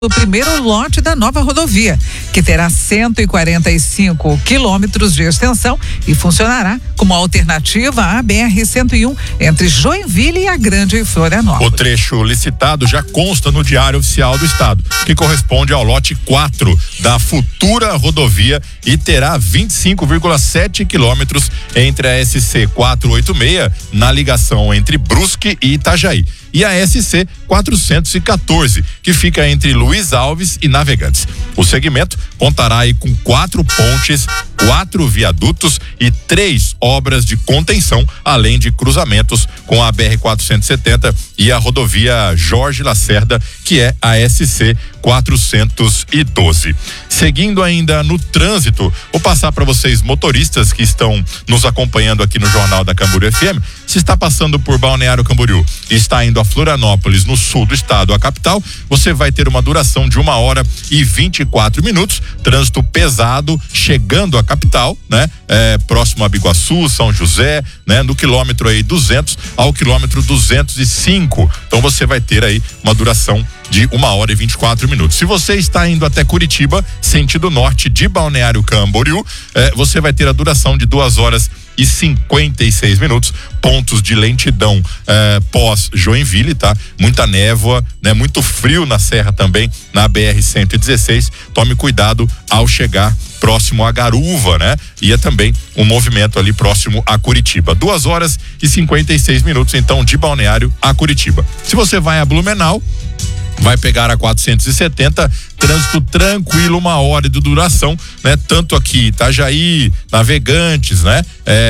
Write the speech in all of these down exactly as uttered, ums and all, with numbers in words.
o primeiro lote da nova rodovia, que terá cento e quarenta e cinco quilômetros de extensão e funcionará como alternativa à B R cento e um entre Joinville e a Grande Florianópolis. O trecho licitado já consta no Diário Oficial do Estado, que corresponde ao lote quatro da futura rodovia e terá vinte e cinco vírgula sete quilômetros entre a S C quatrocentos e oitenta e seis na ligação entre Brusque e Itajaí e a S C quatrocentos e quatorze, que fica entre Luiz Alves e Navegantes. O segmento contará aí com quatro pontes, quatro viadutos e três obras de contenção, além de cruzamentos com a B R quatrocentos e setenta e a rodovia Jorge Lacerda, que é a S C quatrocentos e doze. Seguindo ainda no trânsito, vou passar para vocês motoristas que estão nos acompanhando aqui no Jornal da Camboriú F M. Se está passando por Balneário Camboriú e está indo a Florianópolis, no sul do estado, a capital, você vai ter uma duração de uma hora e vinte e quatro minutos. Trânsito pesado chegando à capital, né? É, próximo a Biguaçu, São José, né? No quilômetro aí duzentos ao quilômetro duzentos e cinco. Então você vai ter aí uma duração de uma hora e vinte e quatro minutos. Se você está indo até Curitiba, sentido norte de Balneário Camboriú, eh, você vai ter a duração de duas horas e cinquenta e seis minutos. Pontos de lentidão eh, pós Joinville, tá? Muita névoa, né? Muito frio na serra também, na B R cento e dezesseis. Tome cuidado ao chegar próximo a Garuva, né? E é também um movimento ali próximo a Curitiba. Duas horas e cinquenta e seis minutos, então, de Balneário a Curitiba. Se você vai a Blumenau, vai pegar a quatrocentos e setenta, trânsito tranquilo, uma hora de duração, né? Tanto aqui Itajaí, Navegantes, né?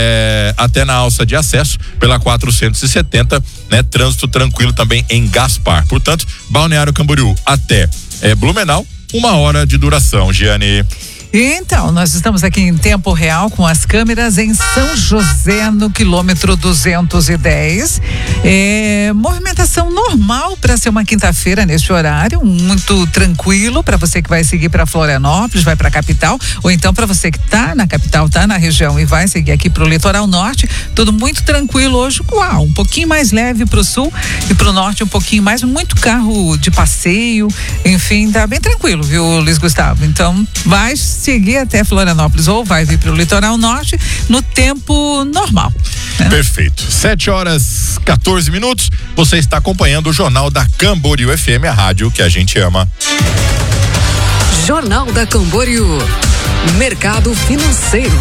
É, até na alça de acesso pela quatrocentos e setenta, né? Trânsito tranquilo também em Gaspar. Portanto, Balneário Camboriú até é, Blumenau, uma hora de duração, Giane. Então, nós estamos aqui em tempo real com as câmeras em São José, no quilômetro duzentos e dez. É, movimentação normal para ser uma quinta-feira neste horário, muito tranquilo para você que vai seguir para Florianópolis, vai para a capital, ou então para você que está na capital, está na região e vai seguir aqui para o litoral norte, tudo muito tranquilo hoje. Uau, um pouquinho mais leve para o sul e para o norte um pouquinho mais, muito carro de passeio, enfim, tá bem tranquilo, viu, Luiz Gustavo? Então, vai seguir até Florianópolis ou vai vir para o litoral norte no tempo normal, né? Perfeito. sete horas quatorze minutos. Você está acompanhando o Jornal da Camboriú F M, a rádio que a gente ama. Jornal da Camboriú. Mercado financeiro.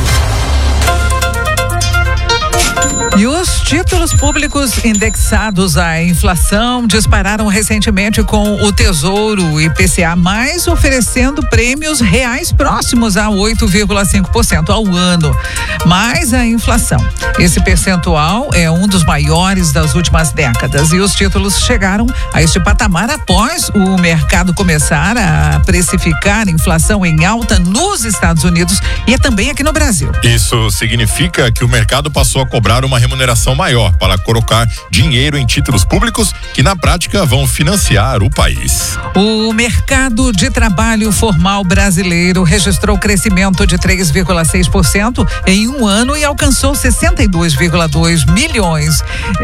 E os títulos públicos indexados à inflação dispararam recentemente com o Tesouro I P C A mais, oferecendo prêmios reais próximos a oito vírgula cinco por cento ao ano. Mais a inflação. Esse percentual é um dos maiores das últimas décadas e os títulos chegaram a este patamar após o mercado começar a precificar inflação em alta nos Estados Unidos e também aqui no Brasil. Isso significa que o mercado passou a cobrar uma remuneração maior para colocar dinheiro em títulos públicos que na prática vão financiar o país. O mercado de trabalho formal brasileiro registrou crescimento de três vírgula seis por cento em um ano e alcançou sessenta e dois vírgula dois milhões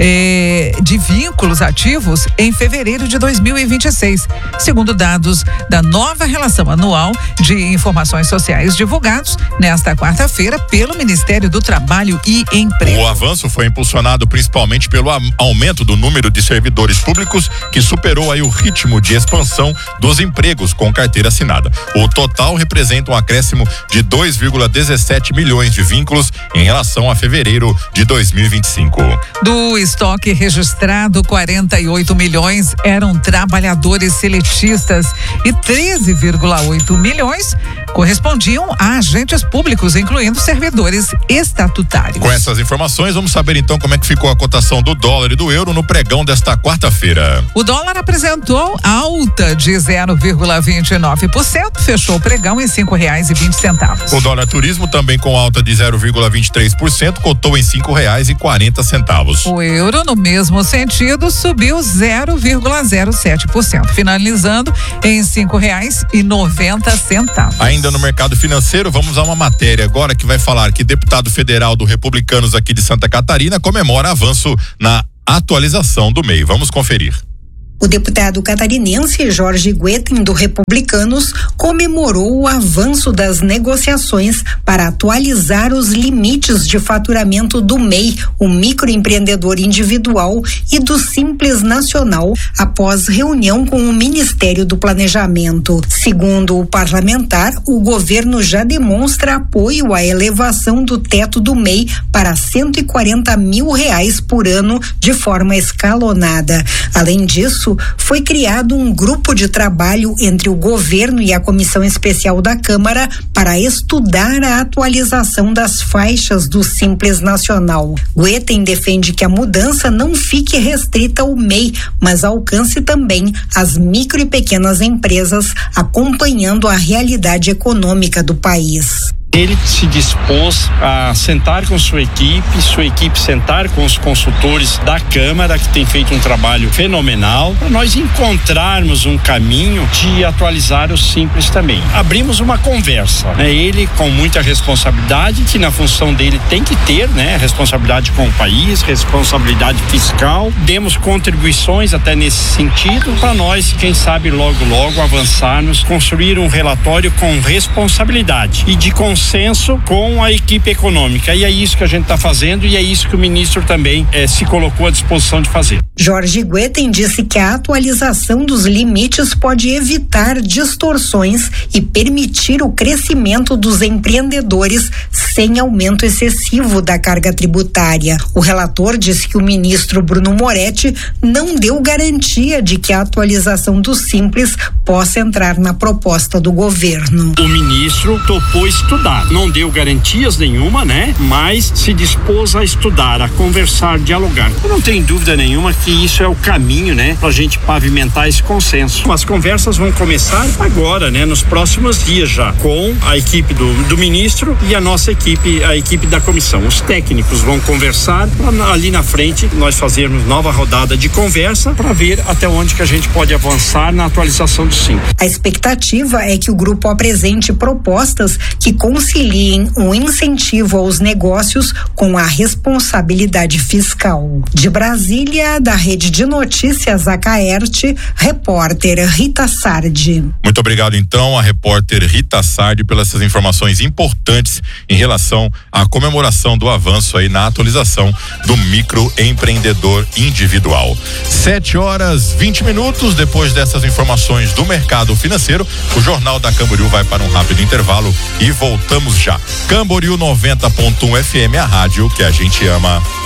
eh, de vínculos ativos em fevereiro de dois mil e vinte e seis, segundo dados da nova relação anual de informações sociais divulgados nesta quarta-feira pelo Ministério do Trabalho e Emprego. O avanço foi impulsionado principalmente pelo aumento do número de servidores públicos, que superou aí o ritmo de expansão dos empregos com carteira assinada. O total representa um acréscimo de dois vírgula dezessete milhões de vínculos em relação a fevereiro de dois mil e vinte e cinco. Do estoque registrado, quarenta e oito milhões eram trabalhadores seletistas e treze vírgula oito milhões correspondiam a agentes públicos, incluindo servidores estatutários. Com essas informações, vamos saber então como é que ficou a cotação do dólar e do euro no pregão desta quarta-feira. O dólar apresentou alta de zero vírgula vinte e nove por cento, fechou o pregão em cinco reais e vinte centavos. O dólar turismo também com alta de zero vírgula vinte e três por cento, cotou em cinco reais e quarenta centavos. O euro, no mesmo sentido, subiu zero vírgula zero sete por cento, finalizando em cinco reais e noventa centavos. Ainda no mercado financeiro, vamos a uma matéria agora que vai falar que deputado federal do Republicanos aqui de Santa Catarina comemora avanço na atualização do M E I. Vamos conferir. O deputado catarinense Jorge Guetem, do Republicanos, comemorou o avanço das negociações para atualizar os limites de faturamento do M E I, o microempreendedor individual, e do Simples Nacional, após reunião com o Ministério do Planejamento. Segundo o parlamentar, o governo já demonstra apoio à elevação do teto do M E I para cento e quarenta mil reais por ano de forma escalonada. Além disso, foi criado um grupo de trabalho entre o governo e a Comissão Especial da Câmara para estudar a atualização das faixas do Simples Nacional. Guetem defende que a mudança não fique restrita ao M E I, mas alcance também as micro e pequenas empresas, acompanhando a realidade econômica do país. Ele se dispôs a sentar com sua equipe, sua equipe sentar com os consultores da Câmara, que tem feito um trabalho fenomenal, para nós encontrarmos um caminho de atualizar o Simples também. Abrimos uma conversa, né? Ele com muita responsabilidade, que na função dele tem que ter, né? Responsabilidade com o país, responsabilidade fiscal. Demos contribuições até nesse sentido, para nós, quem sabe, logo, logo avançarmos, construir um relatório com responsabilidade e de consenso com a equipe econômica, e é isso que a gente está fazendo, e é isso que o ministro também eh, se colocou à disposição de fazer. Jorge Guetem disse que a atualização dos limites pode evitar distorções e permitir o crescimento dos empreendedores sem aumento excessivo da carga tributária. O relator disse que o ministro Bruno Moretti não deu garantia de que a atualização do Simples possa entrar na proposta do governo. O ministro topou estudar, não deu garantias nenhuma, né? Mas se dispôs a estudar, a conversar, dialogar. Eu não tenho dúvida nenhuma que isso é o caminho, né? Pra gente pavimentar esse consenso. As conversas vão começar agora, né? Nos próximos dias já, com a equipe do, do ministro e a nossa equipe, a equipe da comissão. Os técnicos vão conversar pra, ali na frente, nós fazermos nova rodada de conversa para ver até onde que a gente pode avançar na atualização do Simples. A expectativa é que o grupo apresente propostas que conciliem o incentivo aos negócios com a responsabilidade fiscal. De Brasília, da Rede de Notícias Acaerte, repórter Rita Sardi. Muito obrigado, então, a repórter Rita Sardi, pelas essas informações importantes em relação à comemoração do avanço aí na atualização do microempreendedor individual. Sete horas, vinte minutos, depois dessas informações do mercado financeiro, o Jornal da Camboriú vai para um rápido intervalo e voltamos já. Camboriú noventa ponto um F M, a rádio que a gente ama.